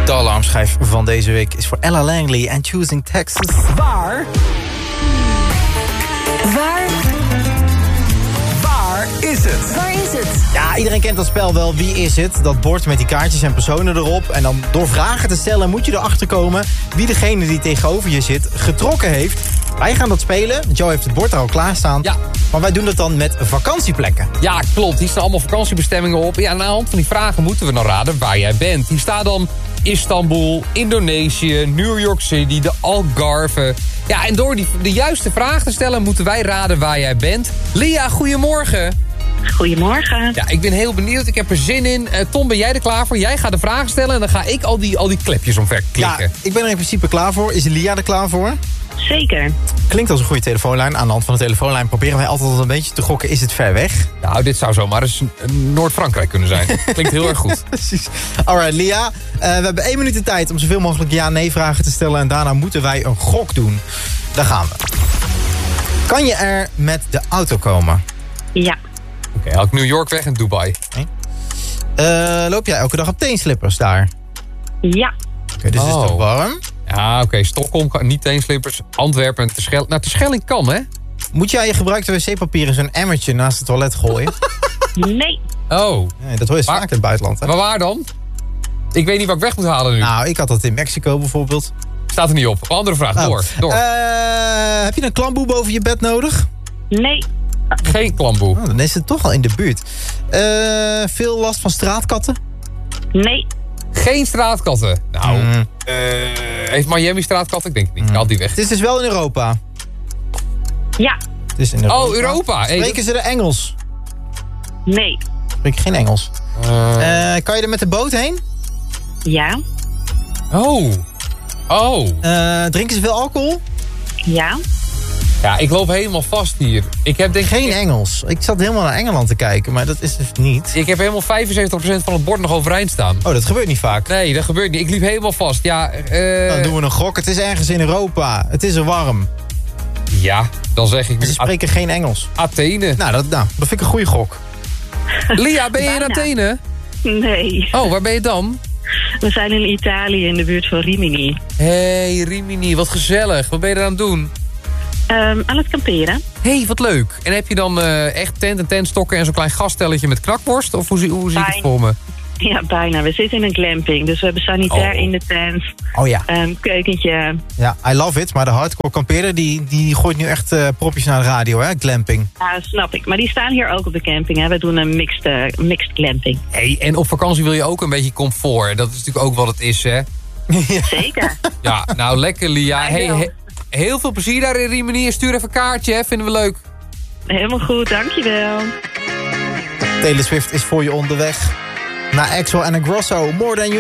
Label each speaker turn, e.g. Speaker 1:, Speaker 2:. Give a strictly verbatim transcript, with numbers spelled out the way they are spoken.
Speaker 1: De alarmschijf van deze week is voor Ella Langley en Choosing Texas.
Speaker 2: Waar?
Speaker 3: Waar?
Speaker 2: Waar is het?
Speaker 3: Waar is het?
Speaker 1: Ja, iedereen kent dat spel wel. Wie is het? Dat bord met die kaartjes en personen erop. En dan door vragen te stellen moet je erachter komen wie degene die tegenover je zit getrokken heeft. Wij gaan dat spelen. Joe heeft het bord er al klaarstaan.
Speaker 4: Ja.
Speaker 1: Maar wij doen dat dan met vakantieplekken.
Speaker 4: Ja, klopt. Hier staan allemaal vakantiebestemmingen op. Ja, aan de hand van die vragen moeten we dan raden waar jij bent. Hier staat dan Istanbul, Indonesië, New York City, de Algarve. Ja, en door die, de juiste vraag te stellen moeten wij raden waar jij bent. Lia, goedemorgen.
Speaker 5: Goedemorgen.
Speaker 4: Ja, ik ben heel benieuwd. Ik heb er zin in. Uh, Tom, ben jij er klaar voor? Jij gaat de vragen stellen en dan ga ik al die, al die klepjes omver klikken.
Speaker 1: Ja, ik ben er in principe klaar voor. Is Lia er klaar voor?
Speaker 5: Zeker.
Speaker 1: Klinkt als een goede telefoonlijn. Aan de hand van de telefoonlijn proberen wij altijd een beetje te gokken. Is het ver weg?
Speaker 4: Nou, dit zou zomaar eens Noord-Frankrijk kunnen zijn. Klinkt heel erg goed.
Speaker 1: Precies. Alright, Lia. Uh, we hebben één minuut de tijd om zoveel mogelijk ja-nee-vragen te stellen. En daarna moeten wij een gok doen. Daar gaan we. Kan je er met de auto komen?
Speaker 5: Ja.
Speaker 4: Oké, okay, haal ik New York weg en Dubai.
Speaker 1: Uh, loop jij elke dag op teenslippers daar?
Speaker 5: Ja.
Speaker 1: Oké, okay, dus oh. is het toch warm?
Speaker 4: Ja, oké. Okay. Stockholm kan niet teenslippers. Antwerpen en Terschelling. Nou, Terschelling kan, hè?
Speaker 1: Moet jij je gebruikte wc-papier in zo'n emmertje naast het toilet gooien?
Speaker 5: Nee.
Speaker 4: Oh.
Speaker 1: Nee, dat hoor je vaak in het buitenland, hè?
Speaker 4: Maar waar dan? Ik weet niet wat ik weg moet halen nu.
Speaker 1: Nou, ik had dat in Mexico bijvoorbeeld.
Speaker 4: Staat er niet op. Andere vraag, oh. door. door.
Speaker 1: Uh, heb je een klamboe boven je bed nodig?
Speaker 5: Nee.
Speaker 4: Geen klamboe.
Speaker 1: Oh, dan is het toch al in de buurt. Uh, veel last van straatkatten?
Speaker 5: Nee.
Speaker 4: Geen straatkatten. Nou,
Speaker 1: mm.
Speaker 4: uh, heeft Miami straatkatten? Ik denk het niet. Ik haal die weg.
Speaker 1: Het is dus wel in Europa?
Speaker 5: Ja.
Speaker 1: Het is in Europa.
Speaker 4: Oh, Europa.
Speaker 1: Spreken
Speaker 4: hey,
Speaker 1: ze er Engels?
Speaker 5: Nee.
Speaker 1: Spreek je geen Engels? Uh. Uh, kan je er met de boot heen?
Speaker 5: Ja.
Speaker 4: Oh. Oh.
Speaker 1: Uh, drinken ze veel alcohol?
Speaker 5: Ja.
Speaker 4: Ja, ik loop helemaal vast hier. Ik heb denk
Speaker 1: Geen Engels. Ik zat helemaal naar Engeland te kijken, maar dat is dus niet.
Speaker 4: Ik heb helemaal vijfenzeventig procent van het bord nog overeind staan.
Speaker 1: Oh, dat gebeurt niet vaak.
Speaker 4: Nee, dat gebeurt niet. Ik liep helemaal vast. Ja, uh...
Speaker 1: Dan doen we een gok. Het is ergens in Europa. Het is er warm.
Speaker 4: Ja, dan zeg ik...
Speaker 1: Ze spreken geen Engels.
Speaker 4: Athene.
Speaker 1: Nou, dat, nou, dat vind ik een goede gok.
Speaker 4: Lia, ben je in Athene?
Speaker 5: Nee.
Speaker 4: Oh, waar ben je dan?
Speaker 5: We zijn in Italië in de buurt van Rimini.
Speaker 4: Hé, hey, Rimini, wat gezellig. Wat ben je er aan het doen?
Speaker 5: Um, aan het kamperen.
Speaker 4: Hé, hey, wat leuk. En heb je dan uh, echt tent en tentstokken en zo'n klein gasstelletje met knakworst? Of hoe, hoe zie je het voor me?
Speaker 5: Ja, bijna. We zitten in een glamping. Dus we hebben sanitair
Speaker 4: oh.
Speaker 5: in de tent.
Speaker 1: Oh ja.
Speaker 5: Um, keukentje.
Speaker 1: Ja, I love it. Maar de hardcore kampeerder die, die gooit nu echt uh, propjes naar de radio, hè? Glamping.
Speaker 5: Ja, snap ik. Maar die staan hier ook op de camping, hè? We doen een mixed, uh, mixed glamping.
Speaker 4: Hé, hey, en op vakantie wil je ook een beetje comfort. Dat is natuurlijk ook wat het is, hè?
Speaker 5: Ja. Zeker.
Speaker 4: Ja, nou lekker, Lia. Hey, he, heel veel plezier daar in Rimini. En stuur even een kaartje, hè? Vinden we leuk.
Speaker 5: Helemaal goed, dankjewel.
Speaker 1: Taylor Swift is voor je onderweg naar Axel en Grosso. More Than You